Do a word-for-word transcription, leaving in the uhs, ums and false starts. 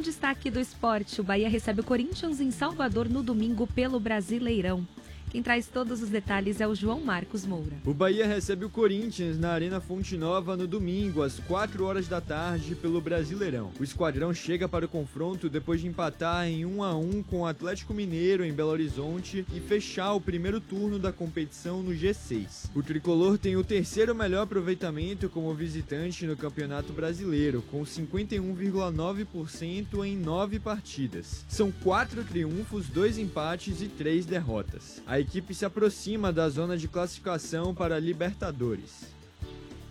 destaque do esporte, o Bahia recebe o Corinthians em Salvador no domingo pelo Brasileirão. Quem traz todos os detalhes é o João Marcos Moura. O Bahia recebe o Corinthians na Arena Fonte Nova no domingo, às quatro horas da tarde, pelo Brasileirão. O esquadrão chega para o confronto depois de empatar em um a um com o Atlético Mineiro em Belo Horizonte e fechar o primeiro turno da competição no G seis. O tricolor tem o terceiro melhor aproveitamento como visitante no Campeonato Brasileiro, com cinquenta e um vírgula nove por cento em nove partidas. São quatro triunfos, dois empates e três derrotas. A A equipe se aproxima da zona de classificação para a Libertadores.